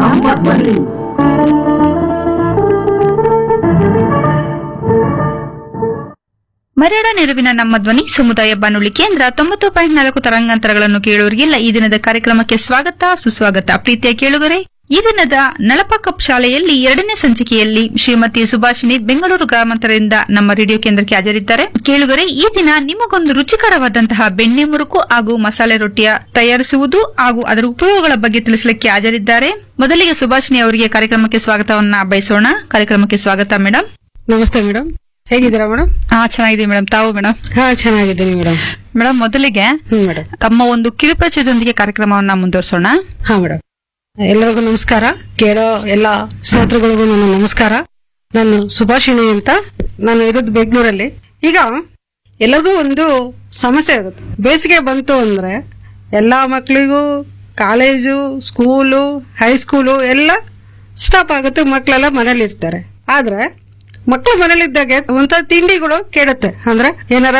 ನಮ್ಮ ಧ್ವನಿ. ಮರಡ ನೆರವಿನ ನಮ್ಮ ಧ್ವನಿ ಸಮುದಾಯ ಬಾನುಲಿ ಕೇಂದ್ರ 90.4 ತರಂಗಾಂತರಗಳನ್ನು ಕೇಳುವರಿಗೆಲ್ಲ ಈ ದಿನದ ಕಾರ್ಯಕ್ರಮಕ್ಕೆ ಸ್ವಾಗತ ಸುಸ್ವಾಗತ. ಪ್ರೀತಿಯ ಕೇಳುಗರೆ, ಈ ದಿನದ ನಳಪ ಕಪ್ ಶಾಲೆಯಲ್ಲಿ 2ನೇ ಸಂಚಿಕೆಯಲ್ಲಿ ಶ್ರೀಮತಿ ಸುಭಾಷಿಣಿ ಬೆಂಗಳೂರು ಗ್ರಾಮಾಂತರದಿಂದ ನಮ್ಮ ರೇಡಿಯೋ ಕೇಂದ್ರಕ್ಕೆ ಹಾಜರಿದ್ದಾರೆ. ಕೇಳುಗರೆ, ಈ ದಿನ ನಿಮಗೊಂದು ರುಚಿಕರವಾದಂತಹ ಬೆಣ್ಣೆ ಮುರುಕು ಹಾಗೂ ಮಸಾಲೆ ರೊಟ್ಟಿಯ ತಯಾರಿಸುವುದು ಹಾಗೂ ಅದರ ಉಪಯೋಗಗಳ ಬಗ್ಗೆ ತಿಳಿಸಲಿಕ್ಕೆ ಹಾಜರಿದ್ದಾರೆ. ಮೊದಲಿಗೆ ಸುಭಾಷಿಣಿ ಅವರಿಗೆ ಕಾರ್ಯಕ್ರಮಕ್ಕೆ ಸ್ವಾಗತವನ್ನ ಬಯಸೋಣ. ಕಾರ್ಯಕ್ರಮಕ್ಕೆ ಸ್ವಾಗತ ಮೇಡಮ್. ನಮಸ್ತೆ ಮೇಡಮ್, ಹೇಗಿದ್ದೀರಾ ಮೇಡಮ್? ಚೆನ್ನಾಗಿದೆ ಮೇಡಮ್, ತಾವು ಮೇಡಮ್? ಚೆನ್ನಾಗಿದ್ದೀನಿ ಮೇಡಮ್. ಮೇಡಮ್, ಮೊದಲಿಗೆ ಮೇಡಮ್ ತಮ್ಮ ಒಂದು ಕಿರುಪರಿಚಯದೊಂದಿಗೆ ಕಾರ್ಯಕ್ರಮವನ್ನ ಮುಂದುವರಿಸೋಣ. ಮೇಡಮ್, ಎಲ್ಲರಿಗೂ ನಮಸ್ಕಾರ. ಕೇಳೋ ಎಲ್ಲ ಶ್ರೋತೃಗಳಿಗೂ ನನ್ನ ನಮಸ್ಕಾರ. ನಾನು ಸುಭಾಷಿಣಿ ಅಂತ. ನಾನು ಇರೋದು ಬೆಂಗಳೂರಲ್ಲಿ. ಈಗ ಎಲ್ಲರಿಗೂ ಒಂದು ಸಮಸ್ಯೆ ಆಗುತ್ತೆ. ಬೇಸಿಗೆ ಬಂತು ಅಂದ್ರೆ ಎಲ್ಲಾ ಮಕ್ಕಳಿಗೂ ಕಾಲೇಜು, ಸ್ಕೂಲು, ಹೈಸ್ಕೂಲು ಎಲ್ಲ ಸ್ಟಾಪ್ ಆಗುತ್ತೆ. ಮಕ್ಕಳೆಲ್ಲ ಮನೇಲಿ ಇರ್ತಾರೆ. ಆದ್ರೆ ಮಕ್ಕಳು ಮನೇಲಿದ್ದಾಗೆ ಒಂಥರ ತಿಂಡಿಗಳು ಕೇಳುತ್ತೆ. ಅಂದ್ರೆ ಏನಾರ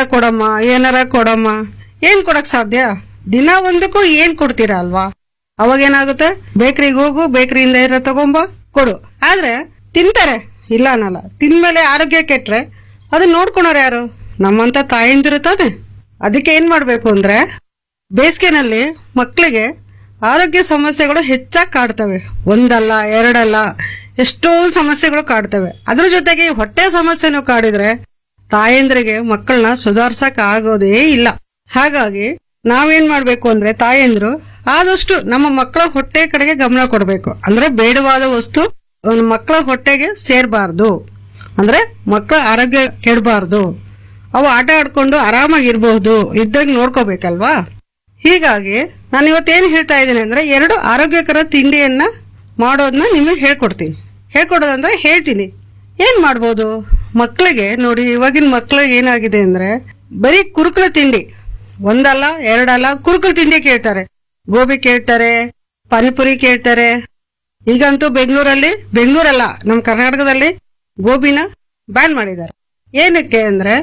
ಕೊಡಮ್ಮ. ಏನ್ ಕೊಡಕ್ ಸಾಧ್ಯ? ದಿನ ಒಂದಕ್ಕೂ ಏನ್ ಕೊಡ್ತೀರಾ ಅಲ್ವಾ? ಅವಾಗ ಏನಾಗುತ್ತೆ, ಬೇಕರಿಗೆ ಹೋಗು, ಬೇಕರಿಯಿಂದ ಇರೋ ತಗೊಂಬ ಕೊಡು. ಆದ್ರೆ ತಿಂತಾರೆ, ಇಲ್ಲ ಅನ್ನಲ್ಲ. ತಿಂದ್ಮೇಲೆ ಆರೋಗ್ಯ ಕೆಟ್ರೆ ಅದನ್ನ ನೋಡ್ಕೊಳೋರು ಯಾರು? ನಮ್ಮಂತ ತಾಯಿಂದಿರುತ್ತಾನೆ. ಅದಕ್ಕೆ ಏನ್ ಮಾಡ್ಬೇಕು ಅಂದ್ರೆ, ಬೇಸಿಗೆನಲ್ಲಿ ಮಕ್ಕಳಿಗೆ ಆರೋಗ್ಯ ಸಮಸ್ಯೆಗಳು ಹೆಚ್ಚಾಗಿ ಕಾಡ್ತವೆ. ಒಂದಲ್ಲ ಎರಡಲ್ಲ, ಎಷ್ಟೋ ಸಮಸ್ಯೆಗಳು ಕಾಡ್ತವೆ. ಅದ್ರ ಜೊತೆಗೆ ಹೊಟ್ಟೆ ಸಮಸ್ಯೆನೂ ಕಾಡಿದ್ರೆ ತಾಯಂದ್ರಿಗೆ ಮಕ್ಕಳನ್ನ ಸುಧಾರ್ಸಕ್ ಆಗೋದೇ ಇಲ್ಲ. ಹಾಗಾಗಿ ನಾವೇನ್ ಮಾಡ್ಬೇಕು ಅಂದ್ರೆ, ತಾಯಂದ್ರು ಆದಷ್ಟು ನಮ್ಮ ಮಕ್ಕಳ ಹೊಟ್ಟೆ ಕಡೆಗೆ ಗಮನ ಕೊಡ್ಬೇಕು. ಅಂದ್ರೆ ಬೇಡವಾದ ವಸ್ತು ಮಕ್ಕಳ ಹೊಟ್ಟೆಗೆ ಸೇರ್ಬಾರ್ದು. ಅಂದ್ರೆ ಮಕ್ಕಳ ಆರೋಗ್ಯ ಕೆಡಬಾರ್ದು. ಅವು ಆಟ ಆಡ್ಕೊಂಡು ಆರಾಮಾಗಿರ್ಬಹುದು, ಇದ್ದಾಗ ನೋಡ್ಕೋಬೇಕಲ್ವಾ? ಹೀಗಾಗಿ ನಾನು ಇವತ್ತೇನು ಹೇಳ್ತಾ ಇದ್ದೀನಿ ಅಂದ್ರೆ, 2 ಆರೋಗ್ಯಕರ ತಿಂಡಿಯನ್ನ ಮಾಡೋದನ್ನ ನಿಮಗೆ ಹೇಳ್ಕೊಡೋದಂದ್ರೆ ಹೇಳ್ತೀನಿ. ಏನ್ ಮಾಡ್ಬೋದು ಮಕ್ಕಳಿಗೆ? ನೋಡಿ, ಇವಾಗಿನ ಮಕ್ಕಳಿಗೆ ಏನಾಗಿದೆ ಅಂದ್ರೆ, ಬರೀ ಕುರುಕುಲು ತಿಂಡಿ, ಒಂದಲ್ಲ ಎರಡಲ್ಲ ಕುರುಕುಲು ತಿಂಡಿ ಕೇಳ್ತಾರೆ. ಗೋಬಿ ಕೇಳ್ತಾರೆ, ಪಾನಿಪುರಿ ಕೇಳ್ತಾರೆ. ಈಗಂತೂ ಬೆಂಗಳೂರಲ್ಲ, ನಮ್ಮ ಕರ್ನಾಟಕದಲ್ಲಿ ಗೋಬಿನ ಬ್ಯಾನ್ ಮಾಡಿದ್ದಾರೆ. ಏನಕ್ಕೆ ಅಂದ್ರೆ,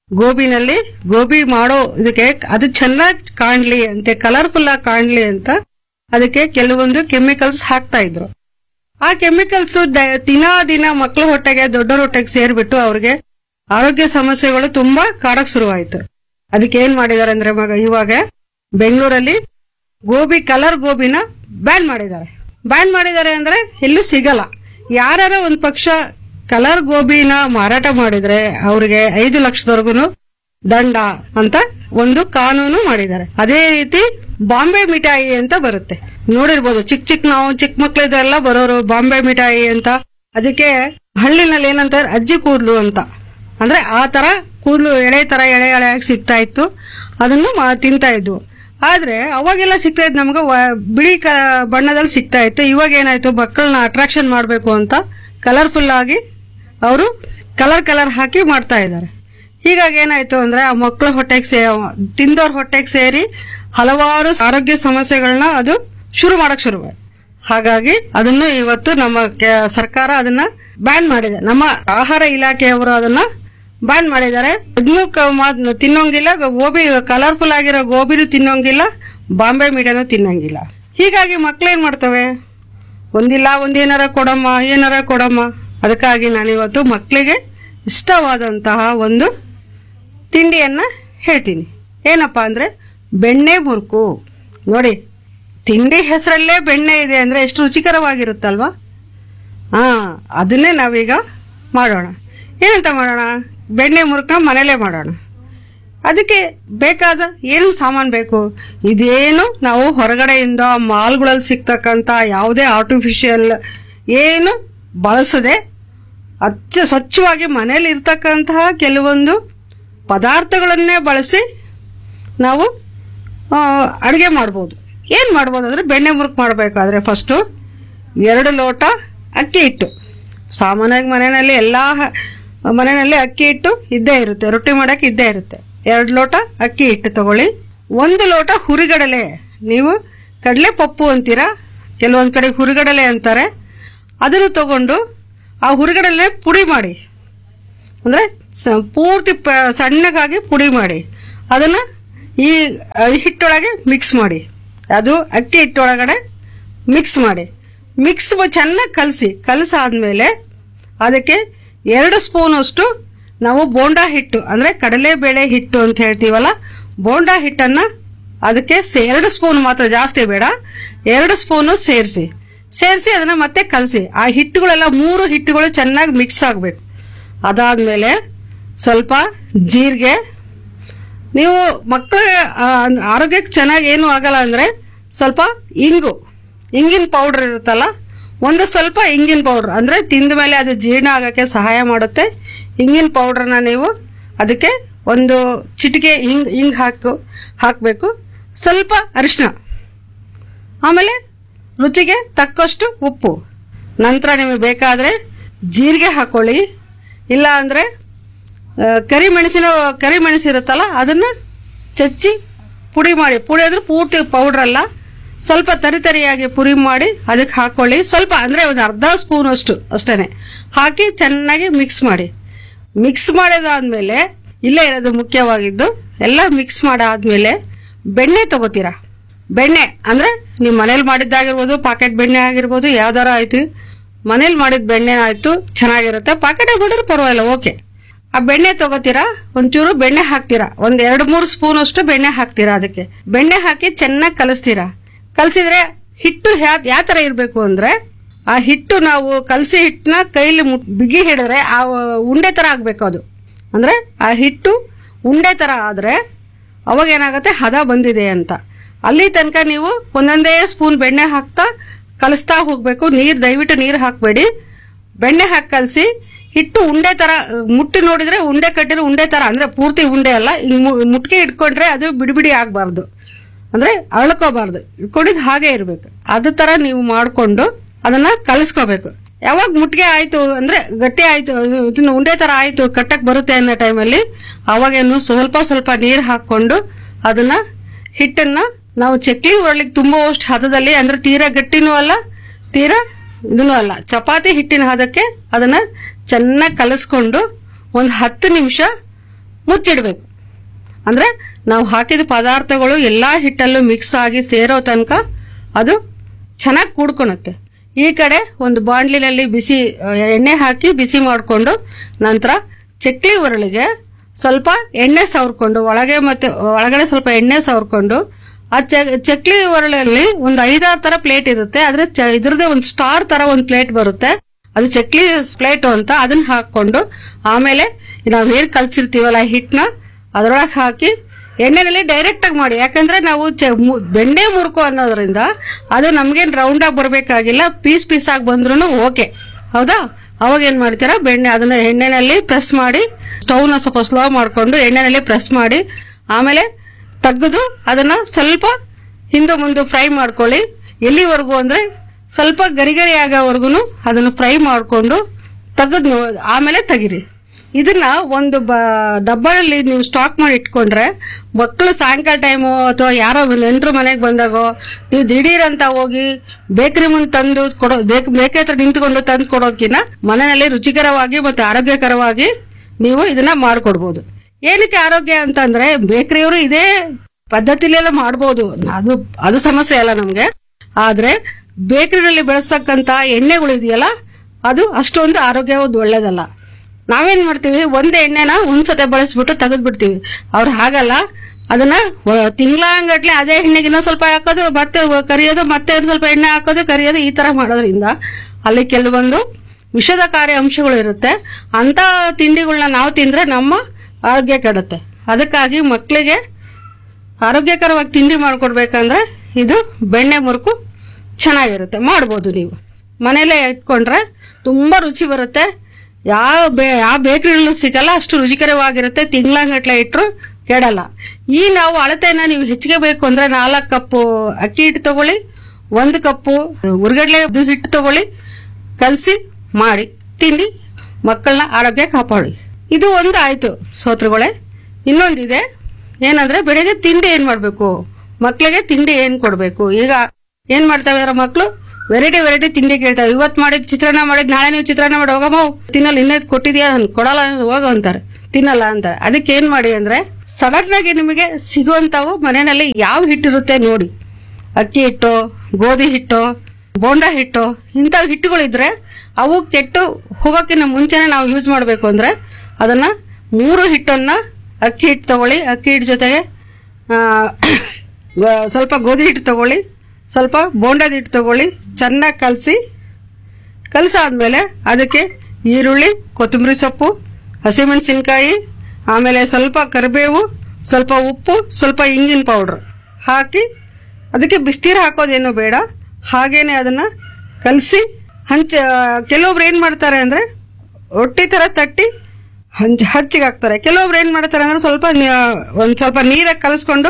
ಗೋಬಿ ಮಾಡೋ ಇದಕ್ಕೆ ಅದು ಚೆನ್ನಾಗಿ ಕಾಣ್ಲಿ ಅಂತೆ, ಕಲರ್ಫುಲ್ ಆಗಿ ಕಾಣ್ಲಿ ಅಂತ ಅದಕ್ಕೆ ಕೆಲವೊಂದು ಕೆಮಿಕಲ್ಸ್ ಹಾಕ್ತಾ ಇದ್ರು. ಆ ಕೆಮಿಕಲ್ಸ್ ದಿನ ಮಕ್ಕಳ ಹೊಟ್ಟೆಗೆ, ದೊಡ್ಡರ ಹೊಟ್ಟೆಗೆ ಸೇರ್ಬಿಟ್ಟು ಅವ್ರಿಗೆ ಆರೋಗ್ಯ ಸಮಸ್ಯೆಗಳು ತುಂಬಾ ಕಾಡಕ್ ಶುರುವಾಯ್ತು. ಅದಕ್ಕೆ ಏನ್ ಮಾಡಿದಾರೆ ಅಂದ್ರೆ, ಇವಾಗ ಬೆಂಗಳೂರಲ್ಲಿ ಕಲರ್ ಗೋಬಿನ ಬ್ಯಾನ್ ಮಾಡಿದ್ದಾರೆ ಅಂದ್ರೆ ಎಲ್ಲೂ ಸಿಗಲ್ಲ. ಯಾರ ಒಂದ್ ಪಕ್ಷ ಕಲರ್ ಗೋಬಿನ ಮಾರಾಟ ಮಾಡಿದ್ರೆ ಅವ್ರಿಗೆ 5 ಲಕ್ಷದವರೆಗೂ ದಂಡ ಅಂತ ಒಂದು ಕಾನೂನು ಮಾಡಿದ್ದಾರೆ. ಅದೇ ರೀತಿ ಬಾಂಬೆ ಮಿಠಾಯಿ ಅಂತ ಬರುತ್ತೆ, ನೋಡಿರ್ಬೋದು. ನಾವು ಚಿಕ್ಕ ಮಕ್ಳಿದೆಲ್ಲ ಬರೋರು ಬಾಂಬೆ ಮಿಠಾಯಿ ಅಂತ. ಅದಕ್ಕೆ ಹಳ್ಳಿನಲ್ಲಿ ಏನಂತಾರೆ, ಅಜ್ಜಿ ಕೂದ್ಲು ಅಂತ. ಅಂದ್ರೆ ಆ ತರ ಕೂದ್ಲು ಎಳೆ ಆಗಿ ಸಿಗ್ತಾ ಇತ್ತು. ಅದನ್ನು ತಿಂತಾ ಇದ್ವು. ಆದ್ರೆ ಅವಾಗೆಲ್ಲ ಸಿಗ್ತಾ ಇತ್ತು ನಮ್ಗೆ ಬಿಳಿ ಬಣ್ಣದಲ್ಲಿ ಸಿಗ್ತಾ ಇತ್ತು. ಇವಾಗ ಏನಾಯ್ತು, ಮಕ್ಕಳನ್ನ ಅಟ್ರಾಕ್ಷನ್ ಮಾಡ್ಬೇಕು ಅಂತ ಕಲರ್ಫುಲ್ ಆಗಿ ಅವರು ಕಲರ್ ಹಾಕಿ ಮಾಡ್ತಾ ಇದ್ದಾರೆ. ಹೀಗಾಗಿ ಏನಾಯ್ತು ಅಂದ್ರೆ, ಆ ಮಕ್ಕಳ ತಿಂದವ್ರ ಹೊಟ್ಟೆಗೆ ಸೇರಿ ಹಲವಾರು ಆರೋಗ್ಯ ಸಮಸ್ಯೆಗಳನ್ನ ಅದು ಮಾಡಕ್ ಶುರುವಾಯ್ತು. ಹಾಗಾಗಿ ಅದನ್ನು ಇವತ್ತು ನಮ್ಮ ಸರ್ಕಾರ ಅದನ್ನ ಬ್ಯಾನ್ ಮಾಡಿದೆ. ನಮ್ಮ ಆಹಾರ ಇಲಾಖೆಯವರು ಅದನ್ನ ಬ್ಯಾನ್ ಮಾಡಿದ್ದಾರೆ. ಅದನ್ನು ತಿನ್ನೋಂಗಿಲ್ಲ, ಕಲರ್ಫುಲ್ ಆಗಿರೋ ಗೋಬಿನೂ ತಿನ್ನೋಂಗಿಲ್ಲ, ಬಾಂಬೆ ಮೀಡಿಯಾನು ತಿನ್ನಂಗಿಲ್ಲ. ಹೀಗಾಗಿ ಮಕ್ಳೇನ್ ಮಾಡ್ತವೆ, ಏನಾರ ಕೊಡಮ್ಮ. ಅದಕ್ಕಾಗಿ ನಾನಿವತ್ತು ಮಕ್ಕಳಿಗೆ ಇಷ್ಟವಾದಂತಹ ಒಂದು ತಿಂಡಿಯನ್ನ ಹೇಳ್ತೀನಿ. ಏನಪ್ಪಾ ಅಂದ್ರೆ, ಬೆಣ್ಣೆ ಮುರುಕು. ನೋಡಿ, ತಿಂಡಿ ಹೆಸರಲ್ಲೇ ಬೆಣ್ಣೆ ಇದೆ ಅಂದ್ರೆ ಎಷ್ಟು ರುಚಿಕರವಾಗಿರುತ್ತಲ್ವಾ? ಅದನ್ನೇ ನಾವೀಗ ಮಾಡೋಣ. ಏನಂತ ಮಾಡೋಣ? ಬೆಣ್ಣೆ ಮುರುಕನ್ನ ಮನೇಲೆ ಮಾಡೋಣ. ಅದಕ್ಕೆ ಬೇಕಾದ ಏನು ಸಾಮಾನು ಬೇಕು? ಇದೇನು ನಾವು ಹೊರಗಡೆಯಿಂದ ಮಾಲ್ಗಳಲ್ಲಿ ಸಿಗ್ತಕ್ಕಂಥ ಯಾವುದೇ ಆರ್ಟಿಫಿಷಿಯಲ್ ಏನು ಬಳಸದೆ ಸ್ವಚ್ಛವಾಗಿ ಮನೇಲಿ ಇರ್ತಕ್ಕಂತಹ ಕೆಲವೊಂದು ಪದಾರ್ಥಗಳನ್ನೇ ಬಳಸಿ ನಾವು ಅಡುಗೆ ಮಾಡ್ಬೋದು. ಏನು ಮಾಡ್ಬೋದು ಅಂದರೆ, ಬೆಣ್ಣೆ ಮುರುಕು ಮಾಡಬೇಕಾದ್ರೆ ಫಸ್ಟು 2 ಲೋಟ ಅಕ್ಕಿ ಹಿಟ್ಟು. ಸಾಮಾನ್ಯವಾಗಿ ಮನೆಯಲ್ಲಿ ಅಕ್ಕಿ ಹಿಟ್ಟು ಇದ್ದೇ ಇರುತ್ತೆ, ರೊಟ್ಟಿ ಮಾಡೋಕೆ ಇದ್ದೇ ಇರುತ್ತೆ. 2 ಲೋಟ ಅಕ್ಕಿ ಹಿಟ್ಟು ತಗೊಳ್ಳಿ. 1 ಲೋಟ ಹುರಿಗಡಲೆ. ನೀವು ಕಡಲೆ ಪಪ್ಪು ಅಂತೀರಾ, ಕೆಲವೊಂದು ಕಡೆ ಹುರಿಗಡಲೆ ಅಂತಾರೆ. ಅದನ್ನು ತಗೊಂಡು ಆ ಹುರಿಗಡಲೆ ಪುಡಿ ಮಾಡಿ, ಅಂದರೆ ಪೂರ್ತಿ ಸಣ್ಣಗಾಗಿ ಪುಡಿ ಮಾಡಿ ಅದನ್ನು ಈ ಹಿಟ್ಟೊಳಗೆ ಮಿಕ್ಸ್ ಮಾಡಿ, ಅದು ಅಕ್ಕಿ ಹಿಟ್ಟೊಳಗಡೆ ಮಿಕ್ಸ್ ಮಾಡಿ. ಚೆನ್ನಾಗಿ ಕಲಸಾದ್ಮೇಲೆ ಅದಕ್ಕೆ 2 ಸ್ಪೂನ್ ಅಷ್ಟು ನಾವು ಬೋಂಡಾ ಹಿಟ್ಟು ಅಂದ್ರೆ ಕಡಲೆಬೇಳೆ ಹಿಟ್ಟು ಅಂತ ಹೇಳ್ತೀವಲ್ಲ, ಬೋಂಡಾ ಹಿಟ್ಟನ್ನ ಅದಕ್ಕೆ 2 ಸ್ಪೂನ್ ಮಾತ್ರ, ಜಾಸ್ತಿ ಬೇಡ, 2 ಸ್ಪೂನು ಸೇರಿಸಿ ಅದನ್ನ ಮತ್ತೆ ಕಲಸಿ. ಆ ಹಿಟ್ಟುಗಳೆಲ್ಲ 3 ಹಿಟ್ಟುಗಳು ಚೆನ್ನಾಗಿ ಮಿಕ್ಸ್ ಆಗಬೇಕು. ಅದಾದ್ಮೇಲೆ ಸ್ವಲ್ಪ ಜೀರಿಗೆ, ನೀವು ಮಕ್ಕಳಿಗೆ ಆರೋಗ್ಯಕ್ಕೆ ಚೆನ್ನಾಗಿ ಏನು ಆಗಲ್ಲ ಅಂದ್ರೆ ಸ್ವಲ್ಪ ಇಂಗಿನ ಪೌಡರ್ ಇರುತ್ತಲ್ಲ, ಒಂದು ಸ್ವಲ್ಪ ಇಂಗಿನ ಪೌಡರ್ ಅಂದ್ರೆ ತಿಂದ ಮೇಲೆ ಅದು ಜೀರ್ಣ ಆಗಕ್ಕೆ ಸಹಾಯ ಮಾಡುತ್ತೆ. ಇಂಗಿನ ಪೌಡರ್ನ ನೀವು ಅದಕ್ಕೆ ಒಂದು ಚಿಟಿಕೆ ಹಿಂಗ್ ಹಾಕಬೇಕು. ಸ್ವಲ್ಪ ಅರಿಶಿನ, ಆಮೇಲೆ ರುಚಿಗೆ ತಕ್ಕಷ್ಟು ಉಪ್ಪು. ನಂತರ ನಿಮಗೆ ಬೇಕಾದ್ರೆ ಜೀರಿಗೆ ಹಾಕೊಳ್ಳಿ, ಇಲ್ಲ ಅಂದ್ರೆ ಕರಿಮೆಣಸು ಇರುತ್ತಲ್ಲ ಅದನ್ನ ಚಚ್ಚಿ ಪುಡಿ ಅಂದ್ರೆ ಪೂರ್ತಿ ಪೌಡರ್ ಅಲ್ಲ, ಸ್ವಲ್ಪ ತರಿಯಾಗಿ ಪುಡಿ ಮಾಡಿ ಅದಕ್ಕೆ ಹಾಕೊಳ್ಳಿ. ಸ್ವಲ್ಪ ಅಂದ್ರೆ ಒಂದು ಅರ್ಧ ಸ್ಪೂನ್ ಅಷ್ಟೇನೆ ಹಾಕಿ ಚೆನ್ನಾಗಿ ಮಿಕ್ಸ್ ಮಾಡಿದಾದ್ಮೇಲೆ, ಇಲ್ಲೇ ಇರೋದು ಮುಖ್ಯವಾಗಿದ್ದು, ಎಲ್ಲ ಮಿಕ್ಸ್ ಮಾಡಾದ್ಮೇಲೆ ಬೆಣ್ಣೆ ತಗೋತೀರಾ. ಬೆಣ್ಣೆ ಅಂದ್ರೆ ನೀವು ಮನೇಲಿ ಮಾಡಿದ್ದಾಗಿರ್ಬೋದು, ಪಾಕೆಟ್ ಬೆಣ್ಣೆ ಆಗಿರ್ಬೋದು, ಯಾವ್ದಾರ ಆಯ್ತು, ಮನೇಲಿ ಮಾಡಿದ ಬೆಣ್ಣೆ ಆಯ್ತು ಚೆನ್ನಾಗಿರುತ್ತೆ, ಪಾಕೆಟ್ ಮಾಡಿದ್ರೆ ಪರವಾಗಿಲ್ಲ, ಓಕೆ. ಆ ಬೆಣ್ಣೆ ತಗೋತೀರಾ, ಒಂಚೂರು ಬೆಣ್ಣೆ ಹಾಕ್ತೀರಾ, 2-3 ಸ್ಪೂನ್ ಅಷ್ಟು ಬೆಣ್ಣೆ ಹಾಕ್ತೀರಾ. ಅದಕ್ಕೆ ಬೆಣ್ಣೆ ಹಾಕಿ ಚೆನ್ನಾಗಿ ಕಲಸಿದ್ರೆ ಹಿಟ್ಟು ಯಾವ ತರ ಇರ್ಬೇಕು ಅಂದ್ರೆ, ಆ ಹಿಟ್ಟು ನಾವು ಕಲಸಿ ಹಿಟ್ಟನ್ನ ಕೈಲಿ ಬಿಗಿ ಹಿಡಿದ್ರೆ ಆ ಉಂಡೆ ತರ ಆಗ್ಬೇಕು. ಅದು ಅಂದ್ರೆ ಆ ಹಿಟ್ಟು ಉಂಡೆ ತರ ಆದ್ರೆ ಅವಾಗ ಏನಾಗುತ್ತೆ, ಹದ ಬಂದಿದೆ ಅಂತ. ಅಲ್ಲಿ ತನಕ ನೀವು ಒಂದೊಂದೇ ಸ್ಪೂನ್ ಬೆಣ್ಣೆ ಹಾಕ್ತಾ ಕಲಿಸ್ತಾ ಹೋಗ್ಬೇಕು. ದಯವಿಟ್ಟು ನೀರು ಹಾಕಬೇಡಿ, ಬೆಣ್ಣೆ ಹಾಕಿ ಕಲಸಿ. ಹಿಟ್ಟು ಉಂಡೆ ತರ ಮುಟ್ಟಿ ನೋಡಿದ್ರೆ ಉಂಡೆ ಕಟ್ಟಿರೋ ಉಂಡೆ ತರ, ಅಂದ್ರೆ ಪೂರ್ತಿ ಉಂಡೆ ಅಲ್ಲ, ಮುಟ್ಕೆ ಇಟ್ಕೊಂಡ್ರೆ ಅದು ಬಿಡಿ ಆಗ್ಬಾರ್ದು, ಅಂದ್ರೆ ಅಳ್ಕೋಬಾರ್ದು, ಇಟ್ಕೊಂಡಿದ್ ಹಾಗೆ ಇರ್ಬೇಕು. ಅದ ತರ ನೀವು ಮಾಡ್ಕೊಂಡು ಅದನ್ನ ಕಲಿಸ್ಕೋಬೇಕು. ಯಾವಾಗ ಮುಟ್ಗೆ ಆಯ್ತು ಅಂದ್ರೆ ಗಟ್ಟಿ ಆಯ್ತು, ಉಂಡೆ ತರ ಆಯ್ತು, ಕಟ್ಟಕ್ ಬರುತ್ತೆ ಅನ್ನೋ ಟೈಮಲ್ಲಿ ಅವಾಗೇನು ಸ್ವಲ್ಪ ನೀರು ಹಾಕೊಂಡು ಅದನ್ನ ಹಿಟ್ಟನ್ನ ನಾವು ಚಕ್ಲಿ ಒಳಗೆ ತುಂಬುವಷ್ಟು ಹದದಲ್ಲಿ, ಅಂದ್ರೆ ತೀರಾ ಗಟ್ಟಿನೂ ಅಲ್ಲ ತೀರಾ ಇದನ್ನೂ ಅಲ್ಲ, ಚಪಾತಿ ಹಿಟ್ಟಿನ ಹದಕ್ಕೆ ಅದನ್ನ ಚೆನ್ನಾಗಿ ಕಲಸ್ಕೊಂಡು 10 ನಿಮಿಷ ಮುಚ್ಚಿಡ್ಬೇಕು. ಅಂದ್ರೆ ನಾವು ಹಾಕಿದ ಪದಾರ್ಥಗಳು ಎಲ್ಲಾ ಹಿಟ್ಟಲ್ಲೂ ಮಿಕ್ಸ್ ಆಗಿ ಸೇರೋ ತನಕ ಅದು ಚೆನ್ನಾಗಿ ಕೂಡ್ಕೊಳುತ್ತೆ. ಈ ಕಡೆ ಒಂದು ಬಾಂಡ್ಲಿನಲ್ಲಿ ಎಣ್ಣೆ ಹಾಕಿ ಬಿಸಿ ಮಾಡಿಕೊಂಡು, ನಂತರ ಚಕ್ಲಿ ಉರುಳಿಗೆ ಸ್ವಲ್ಪ ಎಣ್ಣೆ ಸವರ್ಕೊಂಡು, ಒಳಗಡೆ ಸ್ವಲ್ಪ ಎಣ್ಣೆ ಸವರ್ಕೊಂಡು, ಆ ಚಕ್ಲಿ ಉರುಳಲ್ಲಿ ಒಂದು 5-6 ತರ ಪ್ಲೇಟ್ ಇರುತ್ತೆ. ಆದ್ರೆ ಇದ್ರದೇ ಒಂದು ಸ್ಟಾರ್ ತರ ಒಂದು ಪ್ಲೇಟ್ ಬರುತ್ತೆ, ಅದು ಚಕ್ಲಿ ಪ್ಲೇಟ್ ಅಂತ. ಅದನ್ನ ಹಾಕೊಂಡು ಆಮೇಲೆ ನಾವೇನ್ ಕಲ್ಸಿರ್ತೀವಲ್ಲ ಹಿಟ್ಟನ್ನ ಅದ್ರೊಳಗೆ ಹಾಕಿ ಎಣ್ಣೆನಲ್ಲಿ ಡೈರೆಕ್ಟ್ ಆಗಿ ಮಾಡಿ. ಯಾಕಂದ್ರೆ ನಾವು ಬೆಣ್ಣೆ ಮುರುಕು ಅನ್ನೋದ್ರಿಂದ ಅದು ನಮ್ಗೇನ್ ರೌಂಡ್ ಆಗಿ ಬರ್ಬೇಕಾಗಿಲ್ಲ, ಪೀಸ್ ಆಗಿ ಬಂದ್ರು ಓಕೆ, ಹೌದಾ? ಅವಾಗ ಏನ್ ಮಾಡ್ತೀರಾ, ಅದನ್ನ ಎಣ್ಣೆನಲ್ಲಿ ಪ್ರೆಸ್ ಮಾಡಿ, ಸ್ಟವ್ನ ಸ್ವಲ್ಪ ಸ್ಲೋ ಮಾಡ್ಕೊಂಡು ಎಣ್ಣೆನಲ್ಲಿ ಪ್ರೆಸ್ ಮಾಡಿ, ಆಮೇಲೆ ತೆಗೆದು ಅದನ್ನ ಸ್ವಲ್ಪ ಹಿಂದೆ ಮುಂದೆ ಫ್ರೈ ಮಾಡ್ಕೊಳ್ಳಿ. ಎಲ್ಲಿವರೆಗೂ ಅಂದ್ರೆ ಸ್ವಲ್ಪ ಗರಿ ಆಗೋವರೆಗೂ ಅದನ್ನು ಫ್ರೈ ಮಾಡ್ಕೊಂಡು ತೆಗೆದು ಆಮೇಲೆ ತೆಗಿರಿ. ಇದನ್ನ ಒಂದು ಡಬ್ಬದಲ್ಲಿ ನೀವು ಸ್ಟಾಕ್ ಮಾಡಿ ಇಟ್ಕೊಂಡ್ರೆ, ಮಕ್ಕಳು ಸಾಯಂಕಾಲ ಟೈಮು ಅಥವಾ ಯಾರೋ ನೆಂಟರು ಮನೆಗೆ ಬಂದಾಗೋ ನೀವು ದಿಢೀರಂತ ಹೋಗಿ ಬೇಕರಿ ಮುಂದೆ ತಂದು ಬೇಕರಿ ಹತ್ರ ನಿಂತ್ಕೊಂಡು ತಂದು ಕೊಡೋದಕ್ಕಿಂತ ಮನೆಯಲ್ಲಿ ರುಚಿಕರವಾಗಿ ಮತ್ತೆ ಆರೋಗ್ಯಕರವಾಗಿ ನೀವು ಇದನ್ನ ಮಾಡ್ಕೊಡ್ಬೋದು. ಏನಕ್ಕೆ ಆರೋಗ್ಯ ಅಂತಂದ್ರೆ, ಬೇಕರಿಯವರು ಇದೇ ಪದ್ಧತಿಲೆಲ್ಲ ಮಾಡ್ಬೋದು, ಅದು ಸಮಸ್ಯೆ ಅಲ್ಲ ನಮ್ಗೆ. ಆದ್ರೆ ಬೇಕರಿನಲ್ಲಿ ಬೆಳೆಸ್ತಕ್ಕಂತ ಎಣ್ಣೆಗಳು ಇದೆಯಲ್ಲ, ಅದು ಅಷ್ಟೊಂದು ಆರೋಗ್ಯವಾದ ಒಳ್ಳೇದಲ್ಲ. ನಾವೇನ್ ಮಾಡ್ತೀವಿ, ಒಂದೇ ಎಣ್ಣೆನ ಒಂದ್ಸತೆ ಬಳಸ್ಬಿಟ್ಟು ತೆಗೆದ್ಬಿಡ್ತೀವಿ. ಅವ್ರು ಹಾಗಲ್ಲ, ಅದನ್ನ ತಿಂಗಳಂಗಟ್ಲೆ ಅದೇ ಎಣ್ಣೆಗೆ ಇನ್ನೊಂದ್ ಸ್ವಲ್ಪ ಹಾಕೋದು, ಮತ್ತೆ ಕರಿಯೋದು, ಮತ್ತೆ ಸ್ವಲ್ಪ ಎಣ್ಣೆ ಹಾಕೋದು, ಕರಿಯೋದು, ಈ ತರ ಮಾಡೋದ್ರಿಂದ ಅಲ್ಲಿ ಕೆಲವೊಂದು ವಿಷದಕಾರಿ ಅಂಶಗಳು ಇರುತ್ತೆ. ಅಂತ ತಿಂಡಿಗಳನ್ನ ನಾವು ತಿಂದ್ರೆ ನಮ್ಮ ಆರೋಗ್ಯ ಕೆಡುತ್ತೆ. ಅದಕ್ಕಾಗಿ ಮಕ್ಕಳಿಗೆ ಆರೋಗ್ಯಕರವಾಗಿ ತಿಂಡಿ ಮಾಡ್ಕೊಡ್ಬೇಕಂದ್ರೆ ಇದು ಬೆಣ್ಣೆ ಮುರುಕು ಚೆನ್ನಾಗಿರುತ್ತೆ, ಮಾಡ್ಬೋದು. ನೀವು ಮನೇಲೆ ಇಟ್ಕೊಂಡ್ರೆ ತುಂಬಾ ರುಚಿ ಬರುತ್ತೆ. ಯಾವ ಬೇಕರಿಗಳಲ್ಲೂ ಸಿಗಲ್ಲ, ಅಷ್ಟು ರುಚಿಕರವಾಗಿರುತ್ತೆ. ತಿಂಗಳಂಗಟ್ಲೆ ಇಟ್ರು ಕೆಡಲ್ಲ. ನಾವು ಅಳತೆನ ನೀವು ಹೆಚ್ಚಿಗೆ ಬೇಕು ಅಂದ್ರೆ 4 ಕಪ್ಪು ಅಕ್ಕಿ ಹಿಟ್ಟು ತಗೊಳ್ಳಿ, 1 ಕಪ್ಪು ಉರ್ಗಡ್ಲೆ ಹಿಟ್ಟು ತಗೊಳ್ಳಿ, ಕಲಸಿ ಮಾಡಿ ತಿಂಡಿ, ಮಕ್ಕಳನ್ನ ಆರೋಗ್ಯ ಕಾಪಾಡಿ. ಇದು ಒಂದು ಆಯ್ತು ಸೋತ್ರಗಳೇ. ಇನ್ನೊಂದಿದೆ, ಏನಂದ್ರೆ ಬೆಳಗ್ಗೆ ತಿಂಡಿ ಏನ್ ಮಾಡ್ಬೇಕು, ಮಕ್ಕಳಿಗೆ ತಿಂಡಿ ಏನ್ ಕೊಡ್ಬೇಕು. ಈಗ ಏನ್ ಮಾಡ್ತಾವೆ ಮಕ್ಕಳು, ವೆರೈಟಿ ತಿಂಡಿ ಕೇಳ್ತಾವೆ. ಇವತ್ತು ಮಾಡಿದ್ ಚಿತ್ರಾನ್ನ ಮಾಡಿದ್, ನಾಳೆ ನೀವು ಚಿತ್ರಾನ್ನ ಮಾಡಿ ಹೋಗಮ್ಮ, ತಿನ್ನಲ್ಲ, ಇನ್ನೇದ್ ಕೊಟ್ಟಿದ್ಯಾ, ಕೊಡಲ್ಲ, ಹೋಗೋ ಅಂತಾರೆ, ತಿನ್ನಲ್ಲ ಅಂತಾರೆ. ಅದಕ್ಕೆ ಏನ್ ಮಾಡಿ ಅಂದ್ರೆ, ಸಡನ್ ಆಗಿ ನಿಮಗೆ ಸಿಗುವಂತಾವು ಮನೆಯಲ್ಲಿ ಯಾವ ಹಿಟ್ಟಿರುತ್ತೆ ನೋಡಿ, ಅಕ್ಕಿ ಹಿಟ್ಟು, ಗೋಧಿ ಹಿಟ್ಟು, ಬೋಂಡಾ ಹಿಟ್ಟು ಇಂಥವು ಹಿಟ್ಟುಗಳಿದ್ರೆ ಅವು ಕೆಟ್ಟು ಹೋಗೋಕ್ಕಿಂತ ಮುಂಚೆನೆ ನಾವು ಯೂಸ್ ಮಾಡಬೇಕು ಅಂದ್ರೆ ಅದನ್ನ 3 ಹಿಟ್ಟನ್ನ ಅಕ್ಕಿ ಹಿಟ್ಟು ತಗೊಳ್ಳಿ, ಅಕ್ಕಿ ಹಿಟ್ಟು ಜೊತೆಗೆ ಸ್ವಲ್ಪ ಗೋಧಿ ಹಿಟ್ಟು ತಗೊಳ್ಳಿ, ಸ್ವಲ್ಪ ಬೋಂಡಾದ ಹಿಟ್ಟು ತಗೊಳ್ಳಿ, ಚೆನ್ನಾಗಿ ಕಲಸಾದ್ಮೇಲೆ ಅದಕ್ಕೆ ಈರುಳ್ಳಿ, ಕೊತ್ತಂಬರಿ ಸೊಪ್ಪು, ಹಸಿಮೆಣಸಿನ್ಕಾಯಿ, ಆಮೇಲೆ ಸ್ವಲ್ಪ ಕರಿಬೇವು, ಸ್ವಲ್ಪ ಉಪ್ಪು, ಸ್ವಲ್ಪ ಇಂಗಿನ ಪೌಡ್ರ್ ಹಾಕಿ ಅದಕ್ಕೆ ಬಿಸ್ತೀರು ಹಾಕೋದೇನು ಬೇಡ, ಹಾಗೇನೆ ಅದನ್ನ ಕಲಸಿ ಕೆಲವೊಬ್ರು ಏನ್ ಮಾಡ್ತಾರೆ ಅಂದ್ರೆ ರೊಟ್ಟಿ ತರ ತಟ್ಟಿ ಹಚ್ಚಿಗೆ ಹಾಕ್ತಾರೆ. ಕೆಲವೊಬ್ರು ಏನ್ ಮಾಡ್ತಾರೆ ಅಂದ್ರೆ ಒಂದ್ ಸ್ವಲ್ಪ ನೀರಾಗಿ ಕಲಸ್ಕೊಂಡು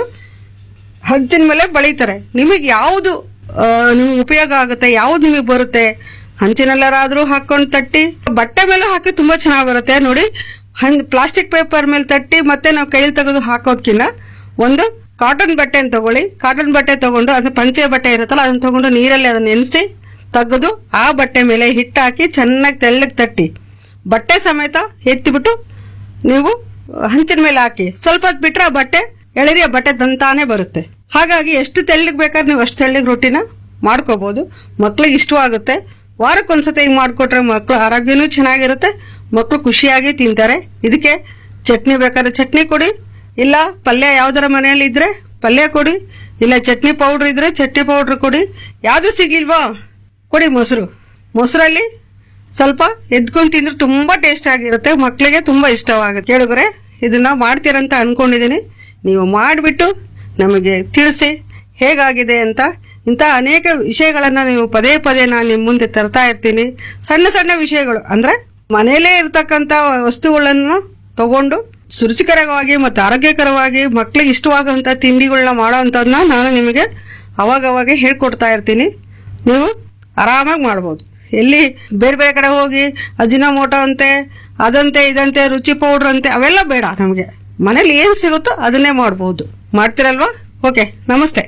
ಹಚ್ಚಿನ ಮೇಲೆ ಬಳಿತಾರೆ. ನಿಮಗೆ ಯಾವುದು ನಿಮ್ಗೆ ಉಪಯೋಗ ಆಗುತ್ತೆ, ಯಾವ್ದು ನಿಮಗೆ ಬರುತ್ತೆ, ಹಂಚಿನಲ್ಲಾದ್ರೂ ಹಾಕೊಂಡು ತಟ್ಟಿ ಬಟ್ಟೆ ಮೇಲೆ ಹಾಕಿ ತುಂಬಾ ಚೆನ್ನಾಗಿ ಬರುತ್ತೆ ನೋಡಿ. ಪ್ಲಾಸ್ಟಿಕ್ ಪೇಪರ್ ಮೇಲೆ ತಟ್ಟಿ ಮತ್ತೆ ನಾವು ಕೈಲಿ ತೆಗೆದು ಹಾಕೋದ್ಕಿನ್ನ ಒಂದು ಕಾಟನ್ ಬಟ್ಟೆನ ತಗೊಳ್ಳಿ. ಕಾಟನ್ ಬಟ್ಟೆ ತಗೊಂಡು ಅದು ಪಂಚೆ ಬಟ್ಟೆ ಇರುತ್ತಲ್ಲ ಅದನ್ನ ತಗೊಂಡು ನೀರಲ್ಲಿ ಅದನ್ನ ನೆನೆಸಿ ತೆಗೆದು ಆ ಬಟ್ಟೆ ಮೇಲೆ ಹಿಟ್ಟು ಹಾಕಿ ಚೆನ್ನಾಗಿ ತೆಳ್ಳಗೆ ತಟ್ಟಿ ಬಟ್ಟೆ ಸಮೇತ ಎತ್ತಿಬಿಟ್ಟು ನೀವು ಹಂಚಿನ ಮೇಲೆ ಹಾಕಿ ಸ್ವಲ್ಪ ಹೊತ್ತು ಬಿಟ್ರೆ ಆ ಬಟ್ಟೆ ಎಳೆರಿ ಆ ಬಟ್ಟೆ ತಂತಾನೆ ಬರುತ್ತೆ. ಹಾಗಾಗಿ ಎಷ್ಟು ತೆಳ್ಳಗೆ ಬೇಕಾದ್ರೆ ನೀವು ಅಷ್ಟು ತೆಳ್ಳಗೆ ರೊಟ್ಟಿನ ಮಾಡ್ಕೋಬಹುದು. ಮಕ್ಳಿಗೆ ಇಷ್ಟವಾಗುತ್ತೆ. ವಾರಕ್ಕೊಂದ್ಸತಿ ಹಿಂಗ್ ಮಾಡ್ಕೊಟ್ರೆ ಮಕ್ಳು ಆರೋಗ್ಯನೂ ಚೆನ್ನಾಗಿರುತ್ತೆ, ಮಕ್ಳು ಖುಷಿಯಾಗಿ ತಿಂತಾರೆ. ಇದಕ್ಕೆ ಚಟ್ನಿ ಬೇಕಾದ್ರೆ ಚಟ್ನಿ ಕೊಡಿ, ಇಲ್ಲ ಪಲ್ಯ ಯಾವ್ದಾರ ಮನೆಯಲ್ಲಿ ಇದ್ರೆ ಪಲ್ಯ ಕೊಡಿ, ಇಲ್ಲ ಚಟ್ನಿ ಪೌಡರ್ ಇದ್ರೆ ಚಟ್ನಿ ಪೌಡರ್ ಕೊಡಿ. ಯಾವ್ದು ಸಿಗಿಲ್ವಾ ಕೊಡಿ ಮೊಸರಲ್ಲಿ ಸ್ವಲ್ಪ ಎದ್ಕೊಂಡು ತಿಂದ್ರೆ ತುಂಬಾ ಟೇಸ್ಟ್ ಆಗಿರುತ್ತೆ, ಮಕ್ಳಿಗೆ ತುಂಬಾ ಇಷ್ಟವಾಗುತ್ತೆ. ಕೇಳಿದ್ರೆ ಇದನ್ನ ಮಾಡ್ತೀರಂತ ಅನ್ಕೊಂಡಿದೀನಿ. ನೀವು ಮಾಡಿಬಿಟ್ಟು ನಮಗೆ ತಿಳಿಸಿ ಹೇಗಾಗಿದೆ ಅಂತ. ಇಂಥ ಅನೇಕ ವಿಷಯಗಳನ್ನ ನೀವು ಪದೇ ಪದೇ ನಾನು ನಿಮ್ಮ ಮುಂದೆ ತರ್ತಾ ಇರ್ತೀನಿ. ಸಣ್ಣ ಸಣ್ಣ ವಿಷಯಗಳು ಅಂದ್ರೆ ಮನೆಯಲ್ಲೇ ಇರ್ತಕ್ಕಂಥ ವಸ್ತುಗಳನ್ನ ತಗೊಂಡು ರುಚಿಕರವಾಗಿ ಮತ್ತು ಆರೋಗ್ಯಕರವಾಗಿ ಮಕ್ಳಿಗೆ ಇಷ್ಟವಾಗುವಂತ ತಿಂಡಿಗಳನ್ನ ಮಾಡೋ ಅಂತದನ್ನ ನಾನು ನಿಮಗೆ ಅವಾಗವಾಗ ಹೇಳ್ಕೊಡ್ತಾ ಇರ್ತೀನಿ. ನೀವು ಆರಾಮಾಗಿ ಮಾಡ್ಬೋದು. ಎಲ್ಲಿ ಬೇರೆ ಬೇರೆ ಕಡೆ ಹೋಗಿ ಅಜಿನೋಮೋಟೋ ಅಂತೆ ಅದಂತೆ ಇದಂತೆ ರುಚಿ ಪೌಡರ್ ಅಂತೆ ಅವೆಲ್ಲ ಬೇಡ. ನಮಗೆ ಮನೇಲಿ ಏನ್ ಸಿಗುತ್ತೋ ಅದನ್ನೇ ಮಾಡಬಹುದು. ಮಾಡ್ತೀರಲ್ವಾ? ಓಕೆ, ನಮಸ್ತೆ.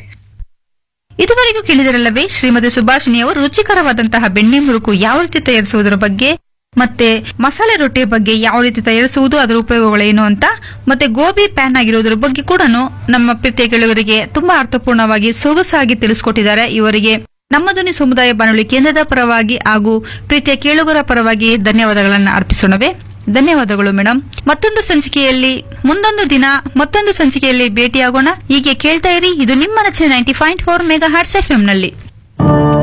ಇದುವರೆಗೂ ಕೇಳಿದರಲ್ಲವೇ ಶ್ರೀಮತಿ ಸುಭಾಷಿಣಿ ಅವರು ರುಚಿಕರವಾದಂತಹ ಬೆಣ್ಣೆ ಮುರುಕು ಯಾವ ರೀತಿ ತಯಾರಿಸುವುದರ ಬಗ್ಗೆ, ಮತ್ತೆ ಮಸಾಲೆ ರೊಟ್ಟಿಯ ಬಗ್ಗೆ ಯಾವ ರೀತಿ ತಯಾರಿಸುವುದು, ಅದರ ಉಪಯೋಗಗಳೇನು ಅಂತ, ಮತ್ತೆ ಗೋಬಿ ಪ್ಯಾನ್ ಆಗಿರುವುದರ ಬಗ್ಗೆ ಕೂಡ ನಮ್ಮ ಪ್ರೀತಿಯ ಕೇಳುಗರಿಗೆ ತುಂಬಾ ಅರ್ಥಪೂರ್ಣವಾಗಿ ಸೊಗಸಾಗಿ ತಿಳಿಸಿಕೊಟ್ಟಿದ್ದಾರೆ. ಇವರಿಗೆ ನಮ್ಮ ಧ್ವನಿ ಸಮುದಾಯ ಬಾನುಲಿ ಕೇಂದ್ರದ ಪರವಾಗಿ ಹಾಗೂ ಪ್ರೀತಿಯ ಕೇಳುಗರ ಪರವಾಗಿ ಧನ್ಯವಾದಗಳನ್ನು ಅರ್ಪಿಸೋಣವೇ. ಧನ್ಯವಾದಗಳು ಮೇಡಮ್. ಮತ್ತೊಂದು ಸಂಚಿಕೆಯಲ್ಲಿ ಮುಂದೊಂದು ದಿನ ಮತ್ತೊಂದು ಸಂಚಿಕೆಯಲ್ಲಿ ಭೇಟಿಯಾಗೋಣ. ಹೀಗೆ ಕೇಳ್ತಾ ಇರಿ. ಇದು ನಿಮ್ಮ ನೆಚ್ಚಿನ 90.4 ಮೆಗಾ ಹರ್ಟ್ಸ್ FM ನಲ್ಲಿ.